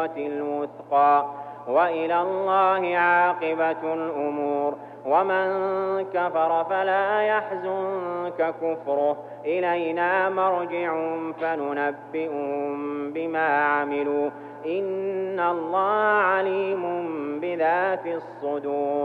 بالعروة الوثقى وإلى الله عاقبة الأمور. ومن كفر فلا يحزنك كفره إلينا مرجعهم فننبئهم بما عملوا إن الله عليم بذات الصدور.